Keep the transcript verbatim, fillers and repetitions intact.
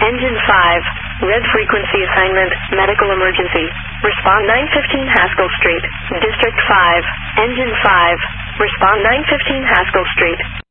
Engine five, red frequency assignment, medical emergency. Respond nine fifteen Haskell Street, District five. Engine five, respond nine fifteen Haskell Street.